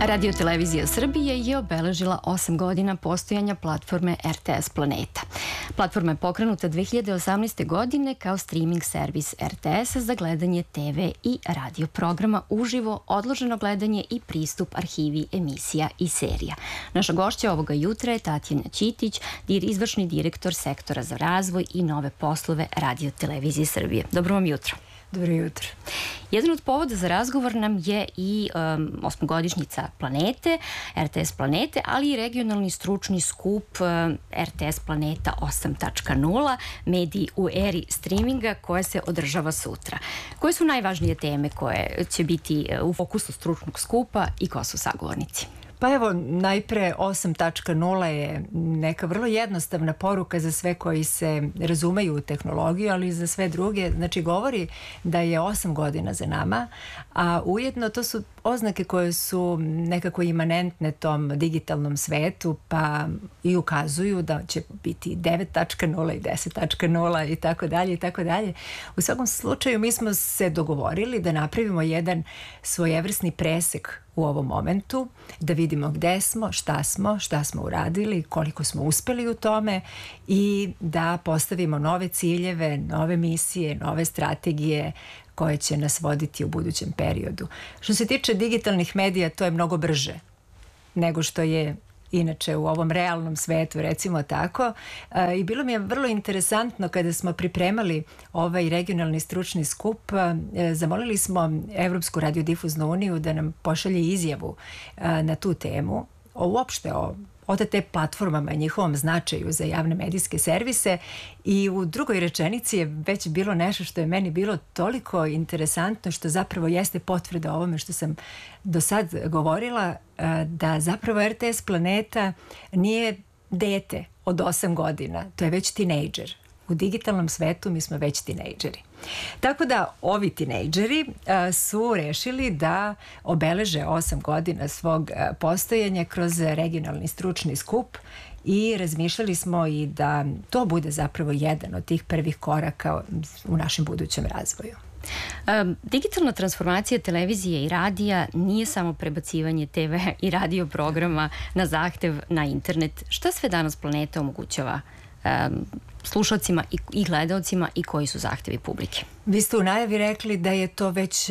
Radio-televizija Srbije je obeležila 8 godina postojanja platforme RTS Planeta. Platforma je pokrenuta 2018. godine kao streaming servis RTS-a za gledanje TV i radio programa uživo, odloženo gledanje i pristup arhivi emisija i serija. Naša gošća ovoga jutra je Tatjana Ćitić, izvršni direktor sektora za razvoj i nove poslove Radio-televizije Srbije. Dobro vam jutro. Dobro jutro. Jedan od povoda za razgovor nam je i osmogodišnjica Planete, RTS Planete, ali i regionalni stručni skup RTS Planeta 8.0, mediji u eri streaminga, koje se održava sutra. Koje su najvažnije teme koje će biti u fokusu stručnog skupa i ko su sagovornici? Pa evo, najpre 8.0 je neka vrlo jednostavna poruka za sve koji se razumeju u tehnologiju, ali i za sve druge. Znači, govori da je 8 godina za nama, a ujedno to su oznake koje su nekako imanentne tom digitalnom svetu, pa i ukazuju da će biti 9.0 i 10.0 i tako dalje i tako dalje. U svakom slučaju, mi smo se dogovorili da napravimo jedan svojevrsni presek u ovom momentu, da vidimo gde smo, šta smo uradili, koliko smo uspeli u tome i da postavimo nove ciljeve, nove misije, nove strategije koje će nas voditi u budućem periodu. Što se tiče digitalnih medija, to je mnogo brže nego što je inače u ovom realnom svetu, recimo tako. I bilo mi je vrlo interesantno kada smo pripremali ovaj regionalni stručni skup, zamolili smo Evropsku radiodifuznu uniju da nam pošalje izjavu na tu temu, uopšte o OTT platformama i njihovom značaju za javne medijske servise, i u drugoj rečenici je već bilo nešto što je meni bilo toliko interesantno, što zapravo jeste potvrda ovome što sam do sad govorila, da zapravo RTS Planeta nije dete od 8 godina, to je već tinejdžer. U digitalnom svetu mi smo već tinejdžeri. Tako da ovi tinejdžeri su rešili da obeleže 8 godina svog postojanja kroz regionalni stručni skup i razmišljali smo i da to bude zapravo jedan od tih prvih koraka u našem budućem razvoju. Digitalna transformacija televizije i radija nije samo prebacivanje TV i radio programa na zahtev na internet. Šta sve danas Planeta omogućava slušalcima i gledaocima i koji su zahtevi publike? Vi ste u najavi rekli da je to već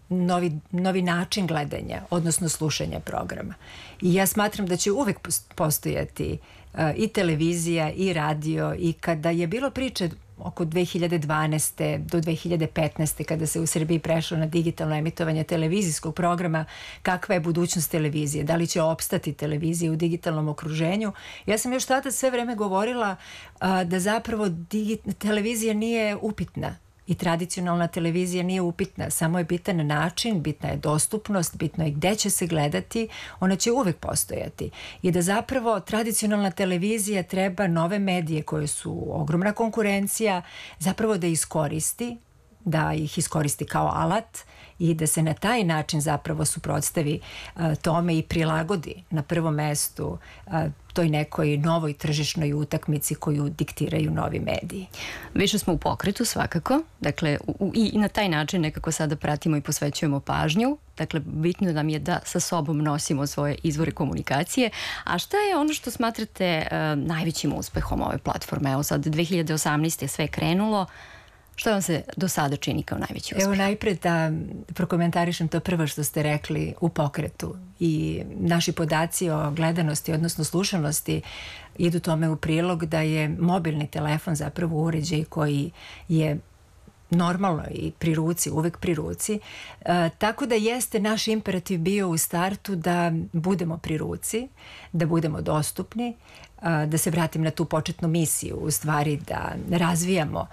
novi način gledanja, odnosno slušanja programa. I ja smatram da će uvek postojati i televizija i radio, i kada je bilo priče oko 2012. do 2015. kada se u Srbiji prešlo na digitalno emitovanje televizijskog programa, kakva je budućnost televizije, da li će opstati televizija u digitalnom okruženju. Ja sam još tada sve vreme govorila da zapravo televizija nije upitna i tradicionalna televizija nije upitna, samo je bitan način, bitna je dostupnost, bitno je gde će se gledati, ona će uvek postojati. I da zapravo tradicionalna televizija treba nove medije koje su ogromna konkurencija, zapravo da iskoristi, da ih iskoristi kao alat i da se na taj način zapravo suprotstavi tome i prilagodi na prvom mestu toj nekoj novoj tržišnoj utakmici koju diktiraju novi mediji. Više smo u pokretu svakako, dakle i na taj način nekako sada pratimo i posvećujemo pažnju, dakle bitno nam je da sa sobom nosimo svoje izvore komunikacije. A šta je ono što smatrate najvećim uspehom ove platforme? Evo sad 2018. je sve krenulo. Što vam se do sada čini kao najveći uspeh? Evo najpred da prokomentarišem to prvo što ste rekli, u pokretu. I naši podaci o gledanosti, odnosno slušanosti, idu tome u prilog da je mobilni telefon zapravo uređaj koji je normalno i pri ruci, uvek pri ruci. Tako da jeste naš imperativ bio u startu da budemo pri ruci, da budemo dostupni, da se vratim na tu početnu misiju, u stvari da razvijamo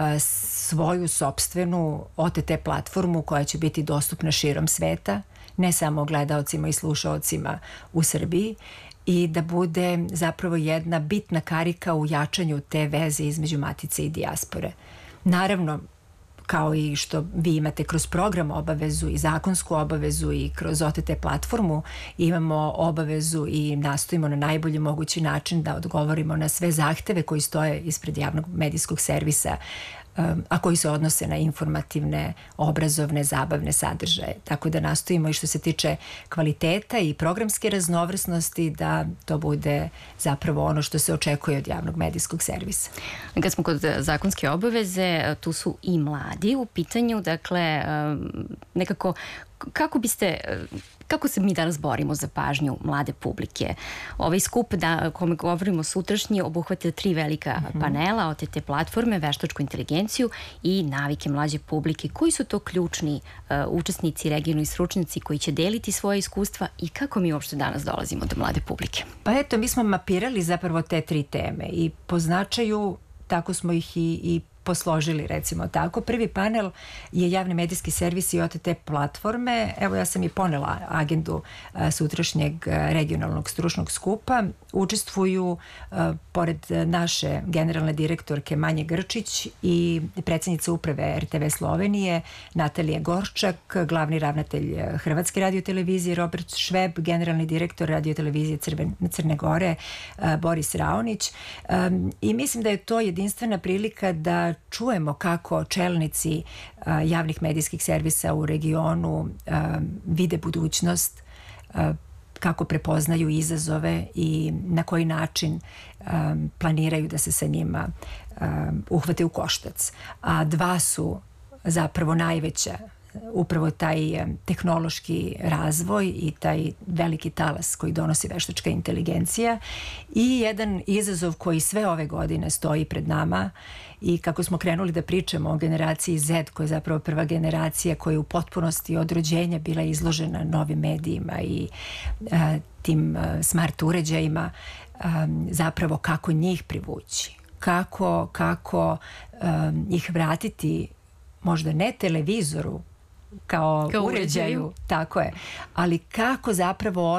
svoju sopstvenu OTT platformu koja će biti dostupna širom sveta, ne samo gledaocima i slušaocima u Srbiji, i da bude zapravo jedna bitna karika u jačanju te veze između matice i dijaspore. Naravno, kao i što vi imate kroz program obavezu i zakonsku obavezu, i kroz OTT platformu imamo obavezu i nastojimo na najbolji mogući način da odgovorimo na sve zahteve koji stoje ispred javnog medijskog servisa a koji se odnose na informativne, obrazovne, zabavne sadržaje. Tako da nastojimo i što se tiče kvaliteta i programske raznovrsnosti da to bude zapravo ono što se očekuje od javnog medijskog servisa. Kad smo kod zakonske obaveze, tu su i mladi u pitanju, dakle, nekako kako se mi danas borimo za pažnju mlade publike? Ovaj skup o kome govorimo sutrašnji obuhvata 3 velika panela, OTT platforme, veštačku inteligenciju i navike mlađe publike. Koji su to ključni učesnici, regionalni stručnjaci koji će deliti svoje iskustva i kako mi uopšte danas dolazimo do mlade publike? Pa eto, mi smo mapirali zapravo te 3 teme i po značaju tako smo ih i posložili, recimo tako. Prvi panel je javni medijski servis i OTT platforme. Evo, ja sam i ponela agendu sutrašnjeg regionalnog stručnog skupa. Učestvuju, pored naše generalne direktorke Manje Grčić i predsjednice uprave RTV Slovenije Natalije Gorčak, glavni ravnatelj Hrvatske radiotelevizije Robert Šveb, generalni direktor radiotelevizije Crne Gore Boris Raonić. I mislim da je to jedinstvena prilika da čujemo kako čelnici javnih medijskih servisa u regionu vide budućnost, kako prepoznaju izazove i na koji način planiraju da se sa njima uhvate u koštac. A 2 su zapravo najveća, upravo taj tehnološki razvoj i taj veliki talas koji donosi veštačka inteligencija i jedan izazov koji sve ove godine stoji pred nama i kako smo krenuli da pričamo o generaciji Z, koja je zapravo prva generacija koja je u potpunosti od rođenja bila izložena novim medijima i tim smart uređajima, zapravo kako njih privući, kako ih vratiti možda ne televizoru kao uređaju, tako je, ali kako zapravo